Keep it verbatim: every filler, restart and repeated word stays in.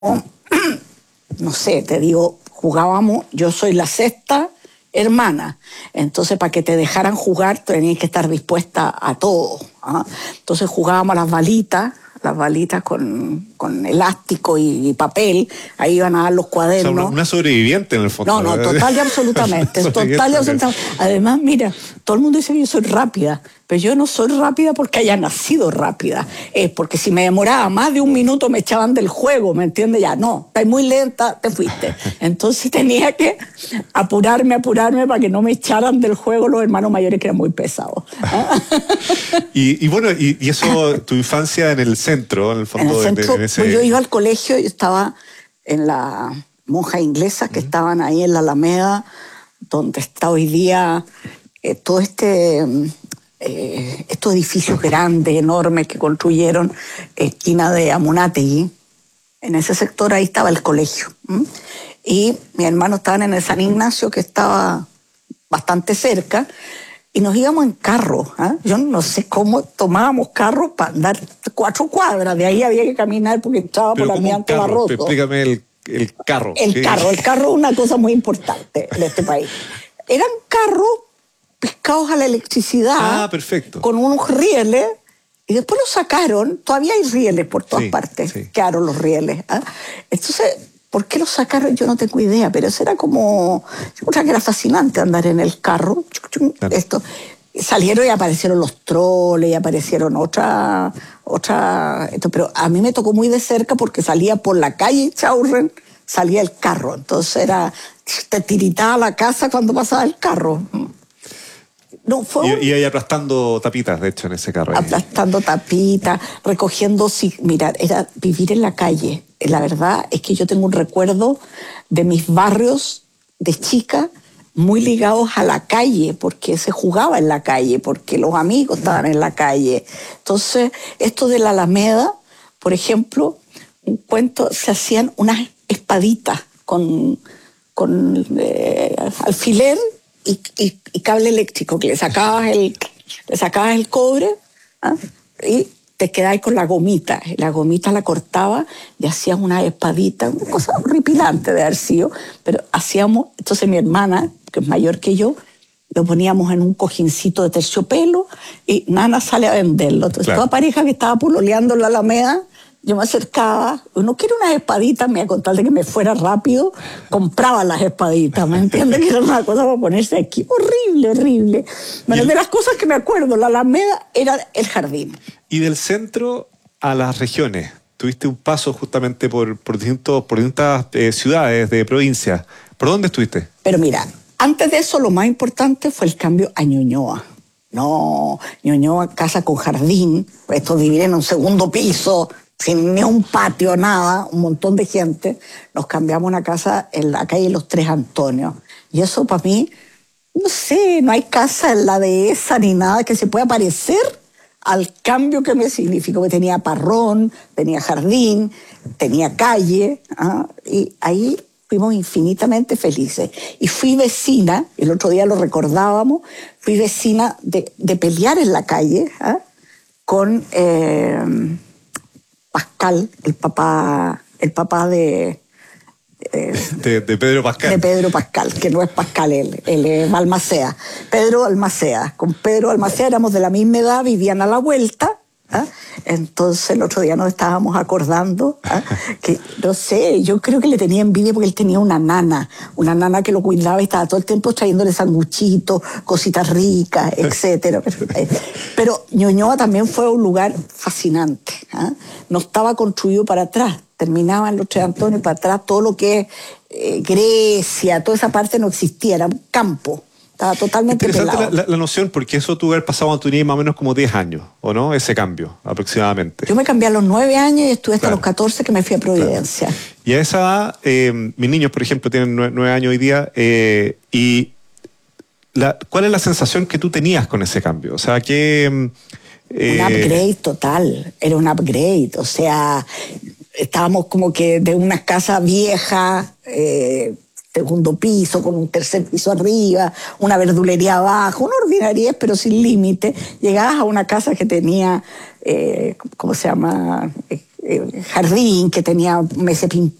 no sé, te digo, jugábamos, yo soy la sexta hermana, entonces para que te dejaran jugar tenías que estar dispuesta a todo, ¿ah? Entonces jugábamos a las balitas, las balitas con, con elástico y, y papel, ahí iban a dar los cuadernos. O sea, una sobreviviente en el fondo. No, no, total y absolutamente, total y absolutamente. Además, mira, todo el mundo dice que yo soy rápida, pero yo no soy rápida porque haya nacido rápida, es porque si me demoraba más de un minuto me echaban del juego, ¿me entiendes? Ya, no, estás muy lenta, te fuiste. Entonces tenía que apurarme, apurarme para que no me echaran del juego los hermanos mayores que eran muy pesados. y, y bueno, y, y eso, tu infancia en el centro, en el fondo. En el centro, de, de ese... pues yo iba al colegio, yo estaba en la monja inglesa que uh-huh. estaban ahí en la Alameda, donde está hoy día eh, todo este... Eh, estos edificios grandes, enormes que construyeron esquina de Amunátegui. En ese sector ahí estaba el colegio. ¿m? Y mis hermanos estaban en el San Ignacio, que estaba bastante cerca, y nos íbamos en carro. ¿eh? Yo no sé cómo tomábamos carro para andar cuatro cuadras. De ahí había que caminar porque estaba por la Almirante Barroso. Explícame el, el carro. El ¿Qué? carro. El carro es una cosa muy importante en este país. Eran carros pescados a la electricidad, ah, perfecto. Con unos rieles, y después los sacaron, todavía hay rieles por todas sí, partes, sí. Quedaron los rieles. ¿eh? Entonces, ¿por qué los sacaron? Yo no tengo idea, pero eso era como, yo creo que era fascinante andar en el carro, claro. Esto. Salieron y aparecieron los troles, y aparecieron otra, otra, esto, pero a mí me tocó muy de cerca porque salía por la calle Chaurren, salía el carro, entonces era, te tiritaba la casa cuando pasaba el carro. No, fue y, y ahí aplastando tapitas, de hecho, en ese carro. Aplastando tapitas, recogiendo... Sí, mira, era vivir en la calle. La verdad es que yo tengo un recuerdo de mis barrios de chica muy ligados a la calle, porque se jugaba en la calle, porque los amigos estaban en la calle. Entonces, esto de la Alameda, por ejemplo, un cuento, se hacían unas espaditas con, con eh, alfiler Y, y, y cable eléctrico, que le sacabas el, le sacabas el cobre ¿ah? Y te quedabas con la gomita. La gomita la cortaba y hacías una espadita, una cosa horripilante de haber sido, pero hacíamos, entonces mi hermana, que es mayor que yo, lo poníamos en un cojincito de terciopelo y Nana sale a venderlo. Entonces claro. Toda pareja que estaba pololeando en la Alameda, yo me acercaba, uno quiere unas espaditas, me iba a contar de que me fuera rápido, compraba las espaditas, ¿me entiendes? Que era una cosa para ponerse aquí, horrible, horrible. Bueno, el... de las cosas que me acuerdo, la Alameda era el jardín. Y del centro a las regiones, tuviste un paso justamente por, por, distintos, por distintas eh, ciudades de provincias. ¿Por dónde estuviste? Pero mira, antes de eso lo más importante fue el cambio a Ñuñoa. No, Ñuñoa, casa con jardín, esto vivir en un segundo piso, sin ni un patio, nada, un montón de gente, nos cambiamos una casa en la calle Los Tres Antonios. Y eso para mí, no sé, no hay casa en la dehesa ni nada que se pueda parecer al cambio que me significó. Que tenía parrón, tenía jardín, tenía calle, ¿ah? Y ahí fuimos infinitamente felices. Y fui vecina, el otro día lo recordábamos, fui vecina de, de pelear en la calle ¿ah? con... Eh, Pascal, el papá, el papá de, de, de, de Pedro Pascal. De Pedro Pascal, que no es Pascal, él, él es Balmaceda. Pedro Almacea. Con Pedro Almacea éramos de la misma edad, vivían a la vuelta. ¿ah? Entonces el otro día nos estábamos acordando ¿ah? que, no sé, yo creo que le tenía envidia porque él tenía una nana, una nana que lo cuidaba y estaba todo el tiempo trayéndole sanguchitos, cositas ricas, etcétera. Pero, eh, pero Ñuñoa también fue un lugar fascinante. ¿ah? No estaba construido para atrás, terminaba en Los Tres Antonios para atrás, todo lo que es eh, Grecia, toda esa parte no existía, era un campo. Estaba totalmente interesante pelado. La, la, la noción, porque eso tuvo que haber pasado cuando tenías más o menos como diez años, ¿o no? Ese cambio, aproximadamente. Yo me cambié a los nueve años y estuve hasta claro. los catorce que me fui a Providencia. Claro. Y a esa edad, eh, mis niños, por ejemplo, tienen nueve años hoy día, eh, y la, ¿cuál es la sensación que tú tenías con ese cambio? O sea, que... Eh, un upgrade total, era un upgrade, o sea, estábamos como que de una casa vieja... Eh, segundo piso, con un tercer piso arriba, una verdulería abajo, una ordinariedad pero sin límite. Llegabas a una casa que tenía eh, ¿cómo se llama? Eh, eh, jardín, que tenía meses